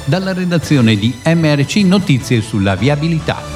dalla redazione di MRC Notizie sulla viabilità.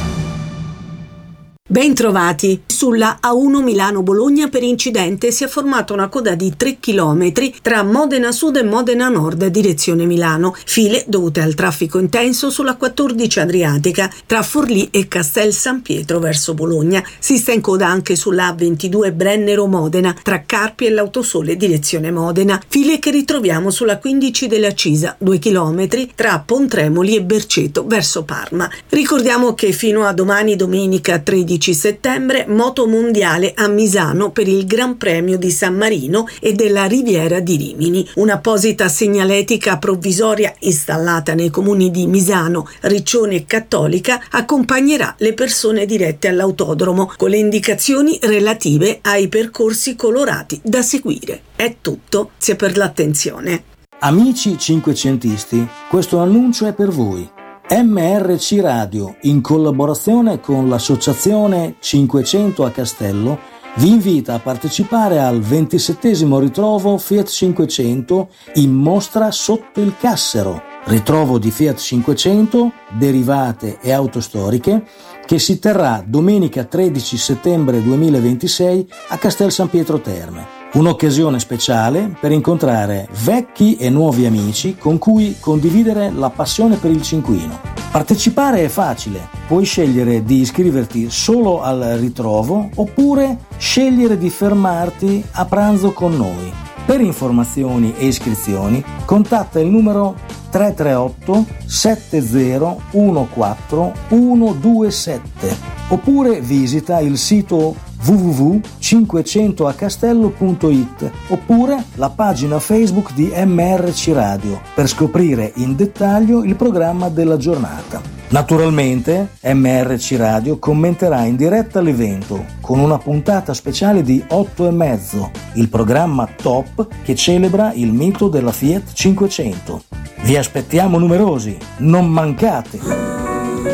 Ben trovati. Sulla A1 Milano-Bologna per incidente si è formata una coda di 3 km tra Modena Sud e Modena Nord direzione Milano, file dovute al traffico intenso sulla 14 Adriatica tra Forlì e Castel San Pietro verso Bologna. Si sta in coda anche sulla A22 Brennero-Modena tra Carpi e l'Autosole direzione Modena, file che ritroviamo sulla 15 della Cisa, 2 km tra Pontremoli e Berceto verso Parma. Ricordiamo che fino a domani domenica 13 settembre moto mondiale a Misano per il Gran Premio di San Marino e della Riviera di Rimini. Un'apposita segnaletica provvisoria installata nei comuni di Misano, Riccione e Cattolica accompagnerà le persone dirette all'autodromo con le indicazioni relative ai percorsi colorati da seguire. È tutto, grazie per l'attenzione. Amici cinquecentisti, questo annuncio è per voi. MRC Radio, in collaborazione con l'associazione 500 a Castello, vi invita a partecipare al 27° ritrovo Fiat 500 in mostra sotto il Cassero, ritrovo di Fiat 500, derivate e auto storiche, che si terrà domenica 13 settembre 2026 a Castel San Pietro Terme. Un'occasione speciale per incontrare vecchi e nuovi amici con cui condividere la passione per il cinquino. Partecipare è facile, puoi scegliere di iscriverti solo al ritrovo oppure scegliere di fermarti a pranzo con noi. Per informazioni e iscrizioni contatta il numero 338 7014 127 oppure visita il sito www.500acastello.it oppure la pagina Facebook di MRC Radio per scoprire in dettaglio il programma della giornata. Naturalmente MRC Radio commenterà in diretta l'evento con una puntata speciale di 8,5, il programma Top che celebra il mito della Fiat 500. Vi aspettiamo numerosi, non mancate!